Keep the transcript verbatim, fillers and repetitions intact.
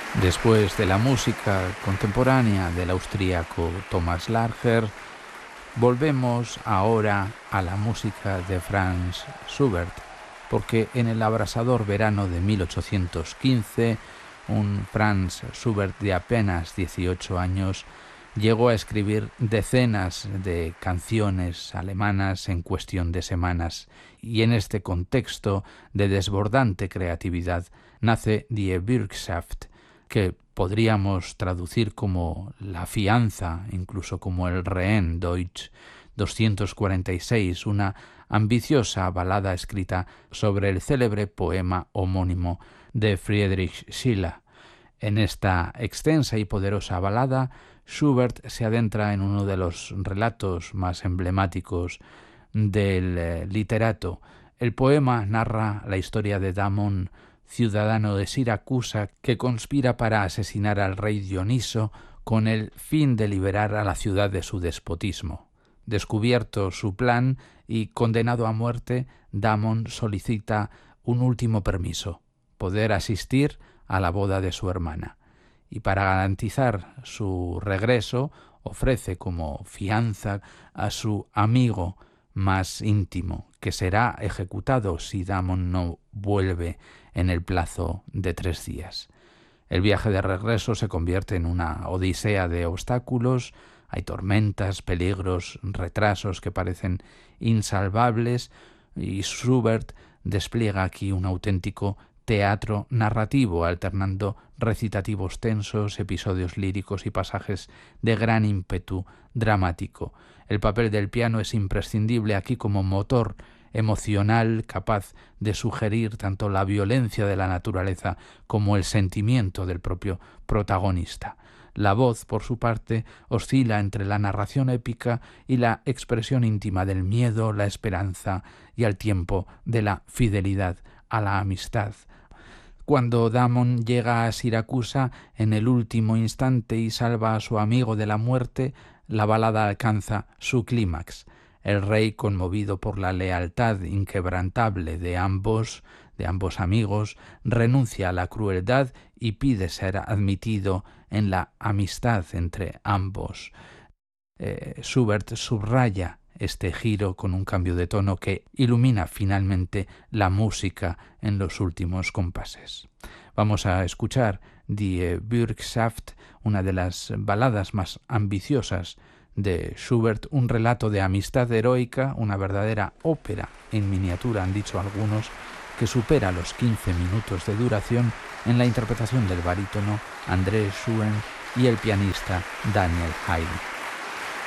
Después de la música contemporánea del austríaco Thomas Larcher, volvemos ahora a la música de Franz Schubert, porque en el abrasador verano de mil ochocientos quince, un Franz Schubert de apenas dieciocho años llegó a escribir decenas de canciones alemanas en cuestión de semanas, y en este contexto de desbordante creatividad nace Die Bürgschaft, que podríamos traducir como la fianza, incluso como el Rehén Deutsch doscientos cuarenta y seis, una ambiciosa balada escrita sobre el célebre poema homónimo de Friedrich Schiller. En esta extensa y poderosa balada, Schubert se adentra en uno de los relatos más emblemáticos del eh, literato. El poema narra la historia de Damon, ciudadano de Siracusa, que conspira para asesinar al rey Dioniso con el fin de liberar a la ciudad de su despotismo. Descubierto su plan y condenado a muerte, Damon solicita un último permiso: poder asistir a la boda de su hermana. Y para garantizar su regreso, ofrece como fianza a su amigo más íntimo, que será ejecutado si Damon no vuelve en el plazo de tres días. El viaje de regreso se convierte en una odisea de obstáculos. Hay tormentas, peligros, retrasos que parecen insalvables, y Schubert despliega aquí un auténtico teatro narrativo, alternando recitativos tensos, episodios líricos y pasajes de gran ímpetu dramático. El papel del piano es imprescindible aquí como motor emocional capaz de sugerir tanto la violencia de la naturaleza como el sentimiento del propio protagonista. La voz, por su parte, oscila entre la narración épica y la expresión íntima del miedo, la esperanza y al tiempo de la fidelidad a la amistad. Cuando Damon llega a Siracusa en el último instante y salva a su amigo de la muerte, la balada alcanza su clímax. El rey, conmovido por la lealtad inquebrantable de ambos, de ambos amigos, renuncia a la crueldad y pide ser admitido en la amistad entre ambos. Eh, Schubert subraya este giro con un cambio de tono que ilumina finalmente la música en los últimos compases. Vamos a escuchar Die Bürgschaft, una de las baladas más ambiciosas de Schubert, un relato de amistad heroica, una verdadera ópera en miniatura, han dicho algunos, que supera los quince minutos de duración, en la interpretación del barítono André Schuen y el pianista Daniel Haydn.